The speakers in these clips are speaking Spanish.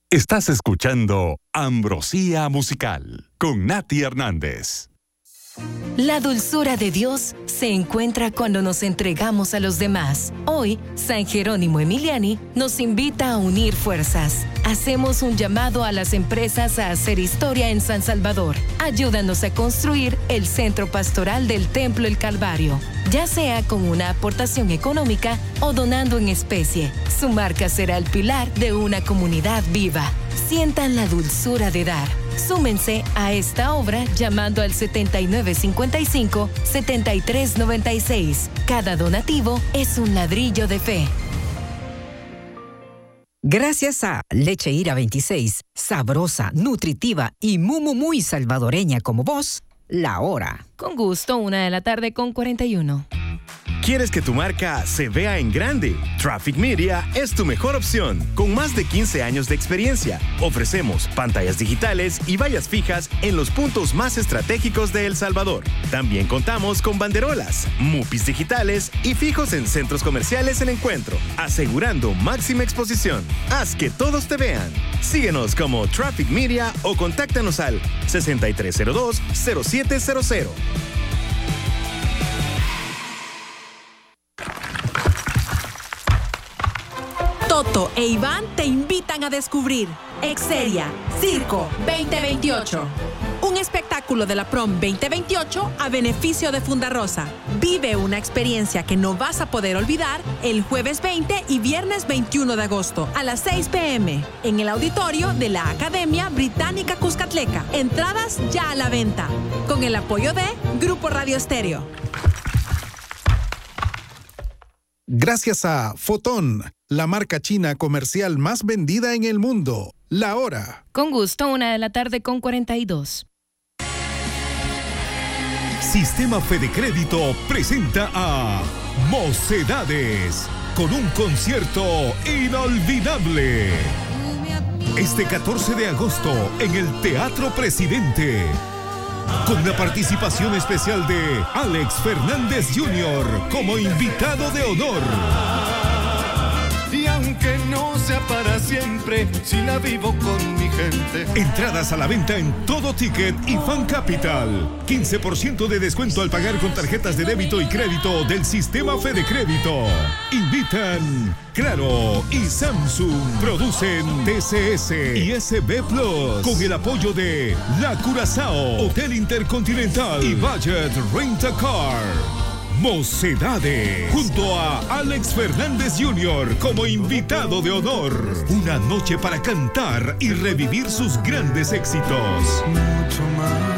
Estás escuchando Ambrosía Musical con Nati Hernández. La dulzura de Dios se encuentra cuando nos entregamos a los demás. Hoy, San Jerónimo Emiliani nos invita a unir fuerzas. Hacemos un llamado a las empresas a hacer historia en San Salvador. Ayúdanos a construir el centro pastoral del Templo El Calvario, ya sea con una aportación económica o donando en especie. Su marca será el pilar de una comunidad viva. Sientan la dulzura de dar. Súmense a esta obra llamando al 7955-7396. Cada donativo es un ladrillo de fe. Gracias a Leche Ira 26, sabrosa, nutritiva y muy salvadoreña como vos, La Hora. Con gusto, 1:41 p.m. ¿Quieres que tu marca se vea en grande? Traffic Media es tu mejor opción. Con más de 15 años de experiencia, ofrecemos pantallas digitales y vallas fijas en los puntos más estratégicos de El Salvador. También contamos con banderolas, mupis digitales y fijos en centros comerciales en Encuentro, asegurando máxima exposición. Haz que todos te vean. Síguenos como Traffic Media o contáctanos al 6302-0700. Toto e Iván te invitan a descubrir Exeria Circo 2028. Un espectáculo de la Prom 2028 a beneficio de Fundarosa. Vive una experiencia que no vas a poder olvidar el jueves 20 y viernes 21 de agosto a las 6 p.m. en el auditorio de la Academia Británica Cuscatleca. Entradas ya a la venta. Con el apoyo de Grupo Radio Estéreo. Gracias a Fotón, la marca china comercial más vendida en el mundo. La Hora. Con gusto, 1:42 p.m. Sistema Fede Crédito presenta a Mocedades con un concierto inolvidable. Este 14 de agosto en el Teatro Presidente. Con la participación especial de Alex Fernández Jr. como invitado de honor. Y aunque no sea para siempre, si la vivo con mi gente. Entradas a la venta en Todo Ticket y Fan Capital. 15% de descuento al pagar con tarjetas de débito y crédito del Sistema Fede Crédito. Invitan Claro y Samsung. Producen TCS y SB Plus. Con el apoyo de La Curazao, Hotel Intercontinental y Budget Rent-A-Car. Mocedades, junto a Alex Fernández Jr. como invitado de honor. Una noche para cantar y revivir sus grandes éxitos. Mucho más.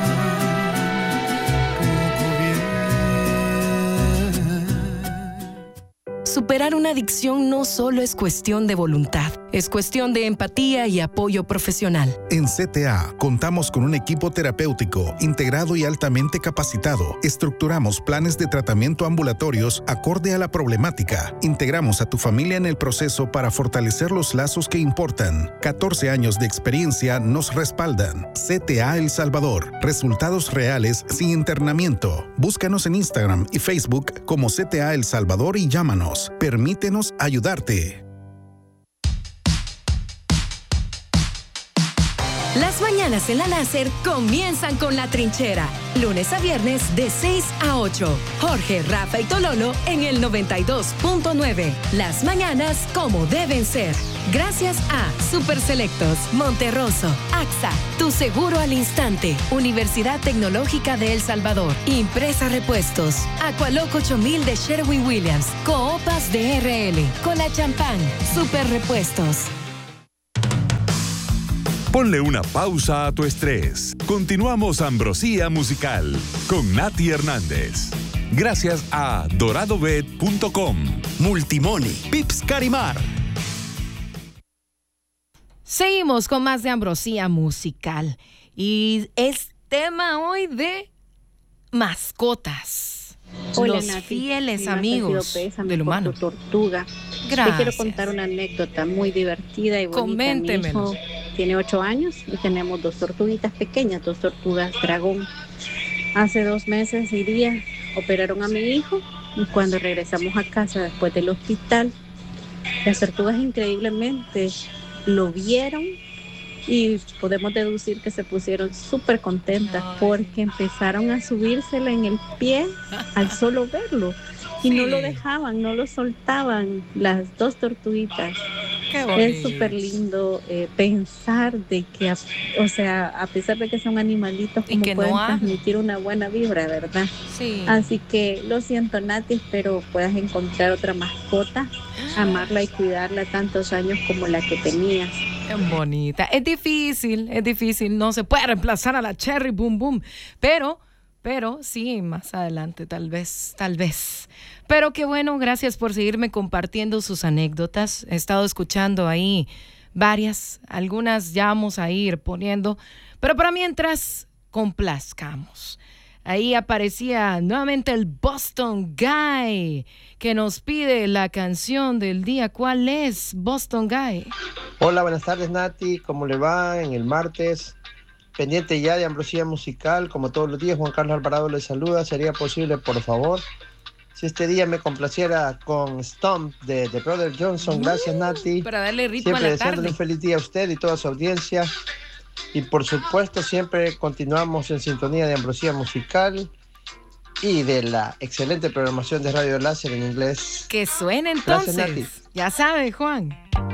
Superar una adicción no solo es cuestión de voluntad, es cuestión de empatía y apoyo profesional. En CTA contamos con un equipo terapéutico integrado y altamente capacitado. Estructuramos planes de tratamiento ambulatorios acorde a la problemática. Integramos a tu familia en el proceso para fortalecer los lazos que importan. 14 años de experiencia nos respaldan. CTA El Salvador. Resultados reales sin internamiento. Búscanos en Instagram y Facebook como CTA El Salvador y llámanos. Permítenos ayudarte. Las mañanas en la Láser comienzan con La Trinchera. Lunes a viernes de 6 a 8. Jorge, Rafa y Tololo en el 92.9. Las mañanas como deben ser. Gracias a Super Selectos, Monterroso, AXA, Tu Seguro al Instante, Universidad Tecnológica de El Salvador, Impresa Repuestos, Aqualoco 8000 de Sherwin-Williams, Coopas de RL, Cola Champán, Super Repuestos. Ponle una pausa a tu estrés. Continuamos Ambrosía Musical con Nati Hernández. Gracias a doradobet.com, Multimoni, Pips Carimar. Seguimos con más de Ambrosía Musical. Y es tema hoy de mascotas. Hola, los Nati. Fieles amigos del humano. Tortuga. Gracias. Te quiero contar una anécdota muy divertida y bonita. Coméntemelo. Mi hijo tiene 8 años y tenemos 2 tortuguitas pequeñas, 2 tortugas dragón. Hace 2 meses y días operaron a mi hijo y cuando regresamos a casa después del hospital, las tortugas increíblemente lo vieron y podemos deducir que se pusieron súper contentas porque empezaron a subírsela en el pie al solo verlo y no lo dejaban, no lo soltaban, las dos tortuguitas. Es súper lindo pensar de que, o sea, a pesar de que son animalitos, como pueden transmitir una buena vibra, ¿verdad? Sí. Así que lo siento, Nati, espero puedas encontrar otra mascota, amarla y cuidarla tantos años como la que tenías. Qué bonita. Es difícil, no se puede reemplazar a la Cherry Boom Boom, pero sí, más adelante tal vez. Pero qué bueno, gracias por seguirme compartiendo sus anécdotas. He estado escuchando ahí varias, algunas ya vamos a ir poniendo, pero para mientras complazcamos. Ahí aparecía nuevamente el Boston Guy, que nos pide la canción del día. ¿Cuál es, Boston Guy? Hola, buenas tardes, Nati. ¿Cómo le va en el martes? Pendiente ya de Ambrosía Musical, como todos los días. Juan Carlos Alvarado le saluda. ¿Sería posible, por favor, si este día me complaciera con Stomp de Brother Johnson? Gracias, Nati. Para darle ritmo siempre a la deseándole tarde. un feliz día a usted y toda su audiencia. Y por supuesto, siempre continuamos en sintonía de Ambrosía Musical y de la excelente programación de Radio Láser en inglés. Que suene entonces. Gracias, Nati. Ya sabe, Juan.